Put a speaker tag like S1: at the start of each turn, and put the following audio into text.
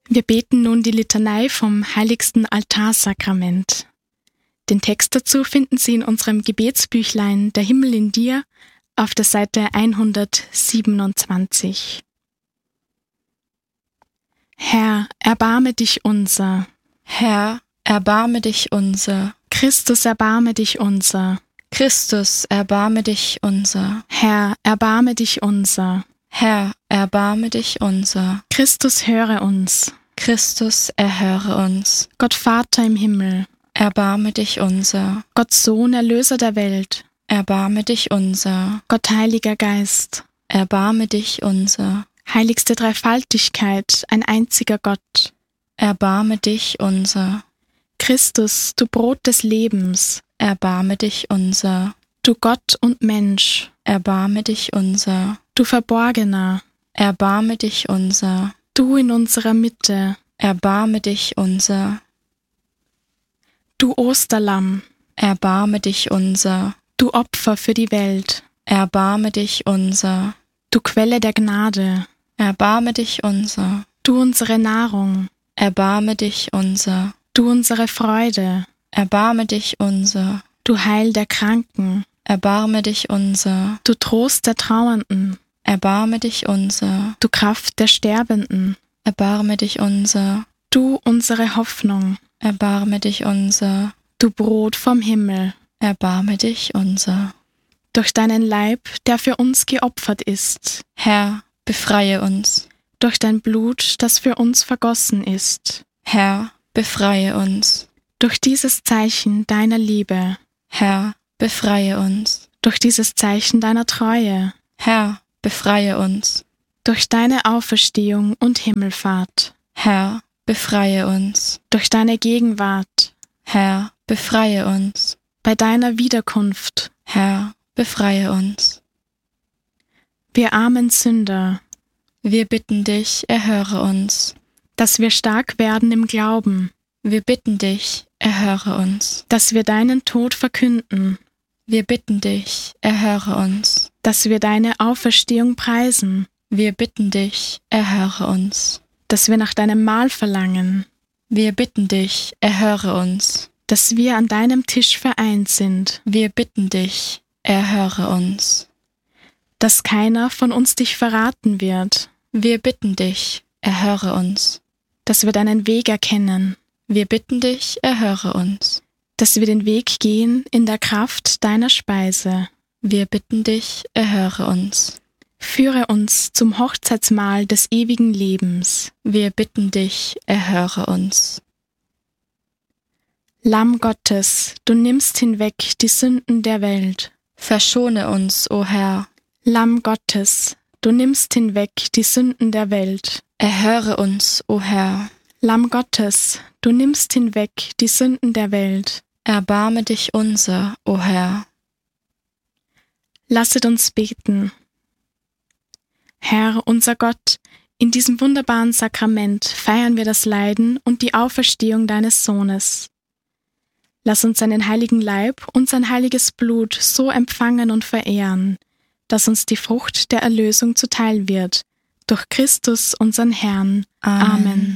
S1: Wir beten nun die Litanei vom heiligsten Altarsakrament. Den Text dazu finden Sie in unserem Gebetsbüchlein Der Himmel in dir auf der Seite 127. Herr, erbarme dich unser.
S2: Herr, erbarme dich unser.
S1: Christus, erbarme dich unser.
S2: Christus, erbarme dich unser.
S1: Herr, erbarme dich unser.
S2: Herr, erbarme dich unser.
S1: Christus, höre uns.
S2: Christus, erhöre uns.
S1: Gott Vater im Himmel,
S2: Erbarme dich unser.
S1: Gott Sohn, Erlöser der Welt,
S2: Erbarme dich unser.
S1: Gott Heiliger Geist,
S2: Erbarme dich unser.
S1: heiligste Dreifaltigkeit, ein einziger Gott.
S2: Erbarme dich unser.
S1: Christus, du Brot des Lebens,
S2: Erbarme dich unser.
S1: du Gott und Mensch,
S2: Erbarme dich unser.
S1: du Verborgener,
S2: Erbarme dich unser.
S1: du in unserer Mitte,
S2: Erbarme dich unser.
S1: du Osterlamm,
S2: Erbarme dich unser.
S1: du Opfer für die Welt,
S2: Erbarme dich unser.
S1: du Quelle der Gnade,
S2: Erbarme dich unser.
S1: du unsere Nahrung,
S2: Erbarme dich unser.
S1: du unsere Freude,
S2: Erbarme dich unser.
S1: du Heil der Kranken,
S2: Erbarme dich unser.
S1: du Trost der Trauernden,
S2: Erbarme dich unser.
S1: du Kraft der Sterbenden,
S2: Erbarme dich unser.
S1: du unsere Hoffnung,
S2: Erbarme dich unser.
S1: du Brot vom Himmel,
S2: Erbarme dich unser.
S1: durch deinen Leib, der für uns geopfert ist,
S2: Herr, befreie uns.
S1: durch dein Blut, das für uns vergossen ist,
S2: Herr, befreie uns.
S1: durch dieses Zeichen deiner Liebe,
S2: Herr, befreie uns.
S1: durch dieses Zeichen deiner Treue,
S2: Herr, befreie uns.
S1: durch deine Auferstehung und Himmelfahrt,
S2: Herr, befreie uns.
S1: durch deine Gegenwart,
S2: Herr, befreie uns.
S1: bei deiner Wiederkunft,
S2: Herr, befreie uns.
S1: wir armen Sünder,
S2: Wir bitten dich, erhöre uns.
S1: dass wir stark werden im Glauben,
S2: Wir bitten dich, erhöre uns.
S1: dass wir deinen Tod verkünden,
S2: Wir bitten dich, erhöre uns.
S1: dass wir deine Auferstehung preisen,
S2: Wir bitten dich, erhöre uns.
S1: dass wir nach deinem Mahl verlangen,
S2: Wir bitten dich, erhöre uns.
S1: dass wir an deinem Tisch vereint sind,
S2: Wir bitten dich, erhöre uns.
S1: dass keiner von uns dich verraten wird,
S2: Wir bitten dich, erhöre uns.
S1: dass wir deinen Weg erkennen,
S2: Wir bitten dich, erhöre uns.
S1: dass wir den Weg gehen in der Kraft deiner Speise.
S2: Wir bitten dich, erhöre uns.
S1: Führe uns zum Hochzeitsmahl des ewigen Lebens.
S2: Wir bitten dich, erhöre uns.
S1: Lamm Gottes, du nimmst hinweg die Sünden der Welt.
S2: Verschone uns, o Herr.
S1: Lamm Gottes, du nimmst hinweg die Sünden der Welt.
S2: Erhöre uns, o Herr.
S1: Lamm Gottes, du nimmst hinweg die Sünden der Welt.
S2: Erbarme dich unser, o Herr.
S1: Lasset uns beten. Herr, unser Gott, in diesem wunderbaren Sakrament feiern wir das Leiden und die Auferstehung deines Sohnes. Lass uns seinen heiligen Leib und sein heiliges Blut so empfangen und verehren, dass uns die Frucht der Erlösung zuteil wird, durch Christus, unseren Herrn. Amen.